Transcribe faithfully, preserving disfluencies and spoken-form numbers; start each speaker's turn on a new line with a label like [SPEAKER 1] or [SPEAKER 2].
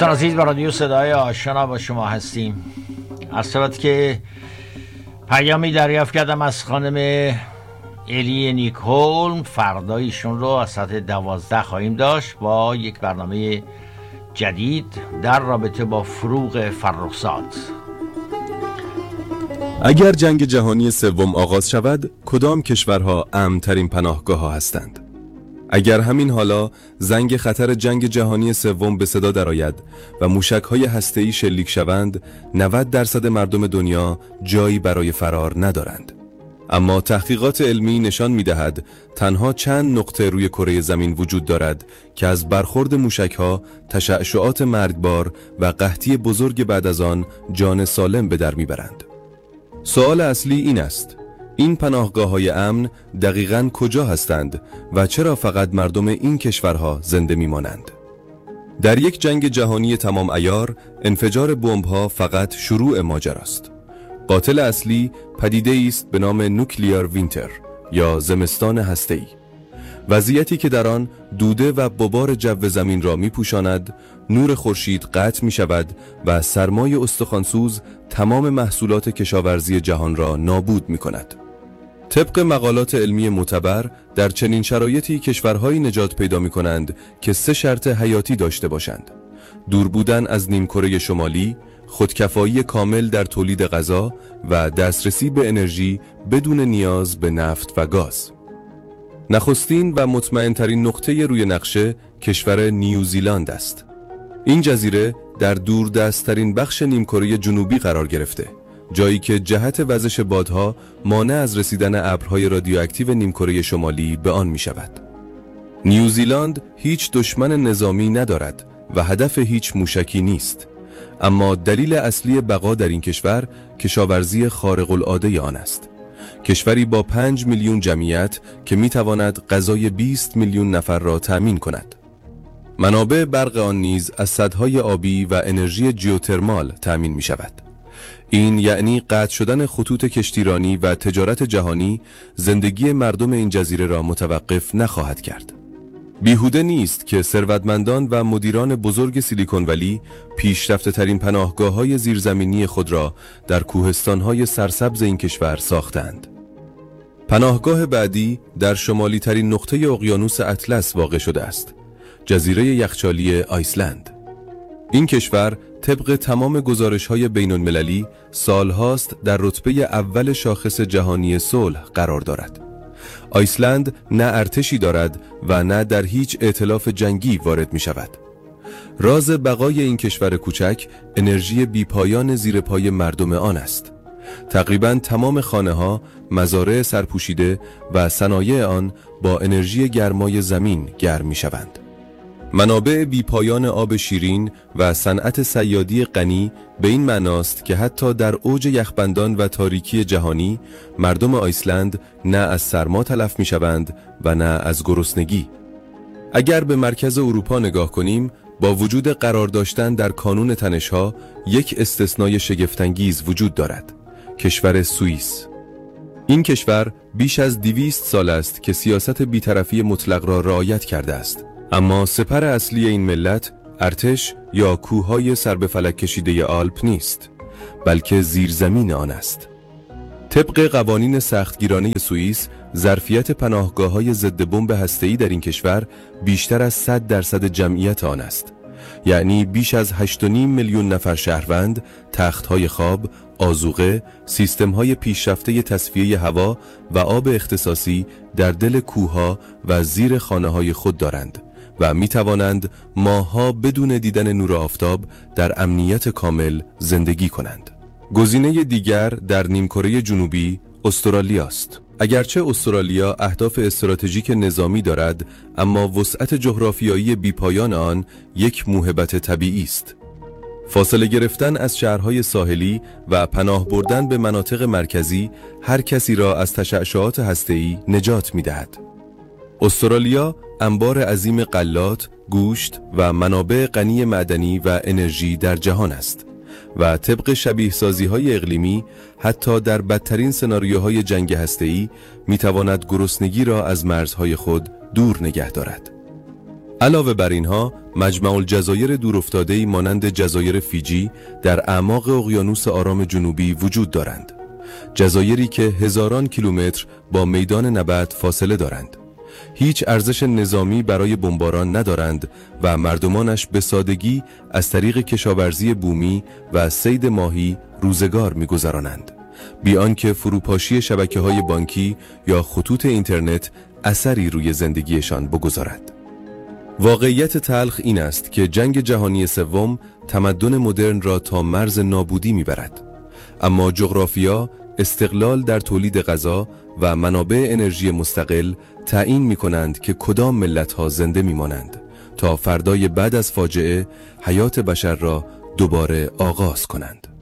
[SPEAKER 1] دوستان عزیز، با رادیو صدای آشنا با شما هستیم. از صورت که پیامی دریافت کردم از خانم الی نیکولم، فردا ایشون رو از ساعت دوازده خواهیم داشت با یک برنامه جدید در رابطه با فروغ فرخزاد.
[SPEAKER 2] اگر جنگ جهانی سوم آغاز شود، کدام کشورها امن‌ترین پناهگاه ها هستند؟ اگر همین حالا زنگ خطر جنگ جهانی سوم به صدا درآید و موشک‌های هسته‌ای شلیک شوند، نود درصد مردم دنیا جایی برای فرار ندارند. اما تحقیقات علمی نشان می‌دهد تنها چند نقطه روی کره زمین وجود دارد که از برخورد موشک‌ها، تشعشعات مرگبار و قحطی بزرگ بعد از آن جان سالم به در می‌برند. سوال اصلی این است: این پناهگاه‌های امن دقیقاً کجا هستند و چرا فقط مردم این کشورها زنده می‌مانند؟ در یک جنگ جهانی تمام عیار، انفجار بمب‌ها فقط شروع ماجراست. قاتل اصلی پدیده‌ای است به نام نوکلیر وینتر یا زمستان هسته‌ای، وضعیتی که در آن دوده و غبار جو زمین را می‌پوشاند، نور خورشید قطع می‌شود و سرمای استخوان‌سوز تمام محصولات کشاورزی جهان را نابود می‌کند. طبق مقالات علمی معتبر، در چنین شرایطی کشورهایی نجات پیدا می‌کنند که سه شرط حیاتی داشته باشند: دور بودن از نیمکره شمالی، خودکفایی کامل در تولید غذا و دسترسی به انرژی بدون نیاز به نفت و گاز. نخستین و مطمئن‌ترین نقطه روی نقشه کشور نیوزیلند است. این جزیره در دوردست‌ترین بخش نیمکره جنوبی قرار گرفته، جایی که جهت وزش بادها مانع از رسیدن ابرهای رادیواکتیو نیمکره شمالی به آن می‌شود. نیوزیلند هیچ دشمن نظامی ندارد و هدف هیچ موشکی نیست، اما دلیل اصلی بقا در این کشور کشاورزی خارق العاده آن است. کشوری با پنج میلیون جمعیت که میتواند غذای بیست میلیون نفر را تأمین کند. منابع برق آن نیز از سدهای آبی و انرژی جیوترمال تأمین می شود. این یعنی قطع شدن خطوط کشتیرانی و تجارت جهانی زندگی مردم این جزیره را متوقف نخواهد کرد. بیهوده نیست که ثروتمندان و مدیران بزرگ سیلیکون ولی پیشرفته ترین پناهگاه‌های زیرزمینی خود را در کوهستان‌های سرسبز این کشور ساختند. پناهگاه بعدی در شمالی ترین نقطه اقیانوس اطلس واقع شده است، جزیره یخچالی آیسلند. این کشور طبق تمام گزارش‌های بین‌المللی سالهاست در رتبه اول شاخص جهانی صلح قرار دارد. آیسلند نه ارتشی دارد و نه در هیچ ائتلاف جنگی وارد می شود. راز بقای این کشور کوچک انرژی بیپایان زیر پای مردم آن است. تقریباً تمام خانه‌ها، مزارع سرپوشیده و صنایع آن با انرژی گرمای زمین گرم می شوند. منابع بیپایان آب شیرین و صنعت صیادی غنی به این معناست که حتی در اوج یخبندان و تاریکی جهانی مردم آیسلند نه از سرما تلف می شوند و نه از گرسنگی. اگر به مرکز اروپا نگاه کنیم، با وجود قرار داشتن در کانون تنش‌ها، یک استثنای شگفت‌انگیز وجود دارد: کشور سوئیس. این کشور بیش از دویست سال است که سیاست بی‌طرفی مطلق را رعایت کرده است، اما سپر اصلی این ملت ارتش یا کوههای سر به فلک کشیده آلپ نیست، بلکه زیرزمین آن است. طبق قوانین سختگیرانه سوئیس، ظرفیت پناهگاه‌های ضد بمب هسته‌ای در این کشور بیشتر از صد درصد جمعیت آن است، یعنی بیش از هشت و نیم میلیون نفر شهروند تخت‌های خواب، آذوقه، سیستم‌های پیشرفته تصفیه هوا و آب اختصاصی در دل کوه‌ها و زیر خانه‌های خود دارند و می‌توانند ماه‌ها بدون دیدن نور آفتاب در امنیت کامل زندگی کنند. گزینه دیگر در نیمکره جنوبی استرالیا است. اگرچه استرالیا اهداف استراتژیک نظامی دارد، اما وسعت جغرافیایی بیپایان آن یک موهبت طبیعی است. فاصله گرفتن از شهرهای ساحلی و پناه بردن به مناطق مرکزی هر کسی را از تشعشعات هسته‌ای نجات می‌دهد. استرالیا انبار عظیم غلات، گوشت و منابع غنی معدنی و انرژی در جهان است و طبق شبیه سازی های اقلیمی حتی در بدترین سناریوهای جنگ هسته‌ای می‌تواند گرسنگی را از مرزهای خود دور نگه دارد. علاوه بر اینها مجمع الجزایر دورافتاده‌ای مانند جزایر فیجی در اعماق اقیانوس آرام جنوبی وجود دارند. جزایری که هزاران کیلومتر با میدان نبرد فاصله دارند. هیچ ارزش نظامی برای بمباران ندارند و مردمانش به سادگی از طریق کشاورزی بومی و صید ماهی روزگار می‌گذرانند، بی آنکه فروپاشی شبکه‌های بانکی یا خطوط اینترنت اثری روی زندگیشان بگذارد. واقعیت تلخ این است که جنگ جهانی سوم تمدن مدرن را تا مرز نابودی میبرد، اما جغرافیا، استقلال در تولید غذا و منابع انرژی مستقل تعیین می‌کنند که کدام ملت‌ها زنده می‌مانند تا فردای بعد از فاجعه حیات بشر را دوباره آغاز کنند.